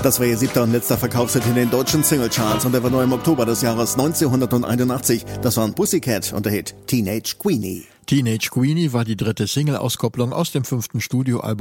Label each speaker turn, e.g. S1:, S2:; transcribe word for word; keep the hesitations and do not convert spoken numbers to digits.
S1: Das war ihr siebter und letzter Verkaufshit in den deutschen Singlecharts und er war neu im Oktober des Jahres neunzehnhunderteinundachtzig. Das waren Pussycat und der Hit Teenage Queenie.
S2: Teenage Queenie war die dritte Single-Auskopplung aus dem fünften Studioalbum